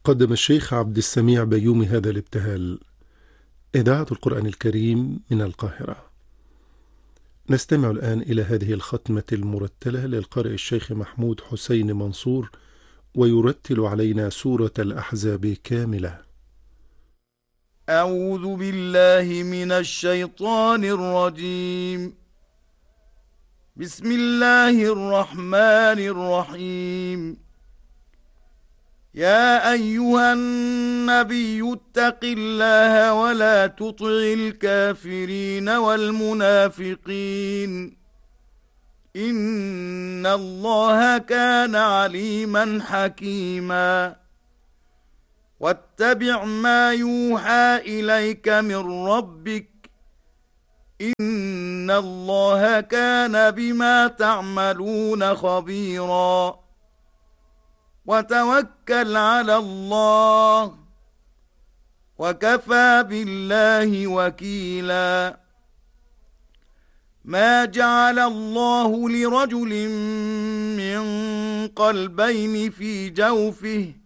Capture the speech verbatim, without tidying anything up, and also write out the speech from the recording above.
قدم الشيخ عبد السميع بيومي هذا الابتهال. إذاعة القرآن الكريم من القاهرة. نستمع الآن إلى هذه الختمة المرتلة للقارئ الشيخ محمود حسين منصور، ويرتل علينا سورة الأحزاب كاملة. أعوذ بالله من الشيطان الرجيم. بسم الله الرحمن الرحيم. يا أيها النبي اتق الله ولا تطع الكافرين والمنافقين، إن الله كان عليما حكيما. واتبع ما يوحى إليك من ربك، إن الله كان بما تعملون خبيرا. وتوكل على الله، وكفى بالله وكيلا. ما جعل الله لرجل من قلبين في جوفه،